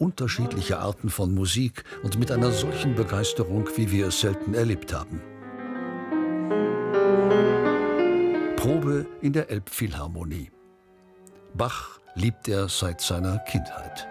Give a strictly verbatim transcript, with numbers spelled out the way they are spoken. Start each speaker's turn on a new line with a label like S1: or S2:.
S1: unterschiedliche Arten von Musik und mit einer solchen Begeisterung, wie wir es selten erlebt haben. Probe in der Elbphilharmonie. Bach liebt er seit seiner Kindheit.